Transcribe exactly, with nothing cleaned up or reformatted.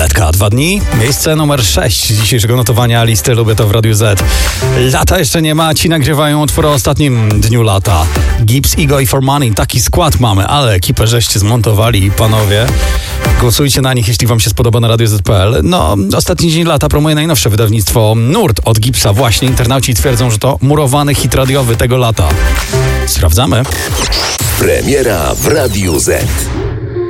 Biletka, dwa dni. Miejsce numer sześć dzisiejszego notowania listy Lubię to w Radiu Z. Lata jeszcze nie ma, ci nagrywają utwór o ostatnim dniu lata. Gibbs, Ego i For Money, taki skład mamy, ale ekipę żeście zmontowali, panowie. Głosujcie na nich, jeśli wam się spodoba na radio zet kropka pe el. No, ostatni dzień lata promuje najnowsze wydawnictwo Nurt od Gibbsa. Właśnie internauci twierdzą, że to murowany hit radiowy tego lata. Sprawdzamy. Premiera w Radiu Z.